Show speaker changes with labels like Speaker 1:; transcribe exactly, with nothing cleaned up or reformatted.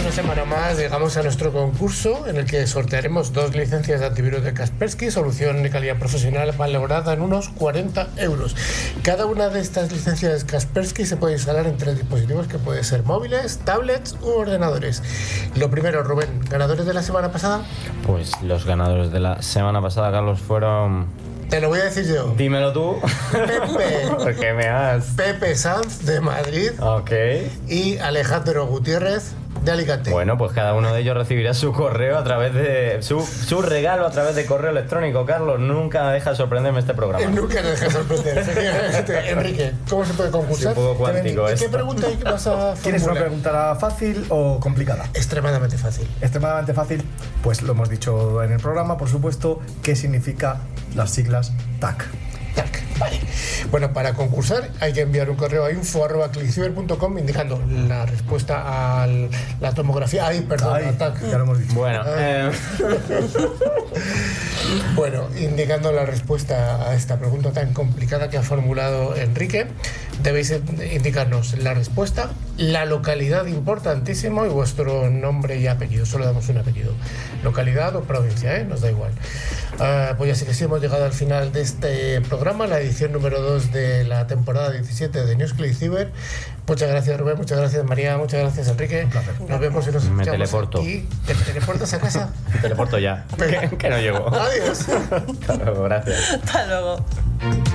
Speaker 1: una semana más llegamos a nuestro concurso en el que sortearemos dos licencias de antivirus de Kaspersky, solución de calidad profesional valorada en unos cuarenta euros. Cada una de estas licencias Kaspersky se puede instalar en tres dispositivos que pueden ser móviles, tablets u ordenadores. Lo primero, Rubén, ¿ganadores de la semana pasada?
Speaker 2: Pues los ganadores de la semana pasada, Carlos, fueron...
Speaker 1: Te lo voy a decir yo.
Speaker 2: Dímelo tú.
Speaker 1: Pepe.
Speaker 2: ¿Por qué me has?
Speaker 1: Pepe Sanz, de Madrid.
Speaker 2: Ok.
Speaker 1: Y Alejandro Gutiérrez, de Alicante.
Speaker 2: Bueno, pues cada uno de ellos recibirá su correo a través de... Su, su regalo a través de correo electrónico. Carlos, nunca deja de sorprenderme este programa.
Speaker 1: Eh, nunca te deja sorprender. Enrique, ¿cómo se puede concursar?
Speaker 2: Es un poco cuántico
Speaker 1: ¿Y
Speaker 2: esto.
Speaker 1: qué pregunta vas a formular?
Speaker 3: ¿Quieres una pregunta fácil o complicada?
Speaker 1: Extremadamente fácil.
Speaker 3: Extremadamente fácil, pues lo hemos dicho en el programa, por supuesto, ¿qué significa las siglas T A C?
Speaker 1: T A C, vale. Bueno, para concursar hay que enviar un correo a info arroba clickciber punto com indicando la respuesta a la tomografía. Ay, perdón,
Speaker 3: Ay,
Speaker 1: a T A C.
Speaker 3: ya lo hemos dicho.
Speaker 2: Bueno, eh...
Speaker 1: Bueno, indicando la respuesta a esta pregunta tan complicada que ha formulado Enrique, debéis indicarnos la respuesta, la localidad, importantísimo, y vuestro nombre y apellido. Solo damos un apellido. Localidad o provincia, ¿eh? Nos da igual. Uh, pues ya sé que sí, hemos llegado al final de este programa, la edición número dos de la temporada diecisiete de News Clickciber. Muchas gracias, Rubén, muchas gracias, María, muchas gracias, Enrique.
Speaker 3: Un placer.
Speaker 1: Nos vemos y nos escuchamos.
Speaker 2: Me teleporto.
Speaker 1: Aquí. ¿Te teleportas a casa?
Speaker 2: Me teleporto ya. que, que no llego.
Speaker 1: Adiós.
Speaker 2: Hasta luego, gracias.
Speaker 4: Hasta luego.